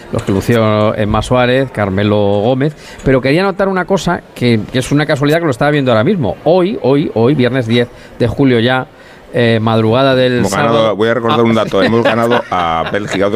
los que lució Emma Suárez, Carmelo Gómez, pero quería notar una cosa que es una casualidad que lo estaba viendo ahora mismo. Hoy, viernes 10 de julio ya, madrugada del sábado. Voy a recordar un dato, hemos ganado a Bélgica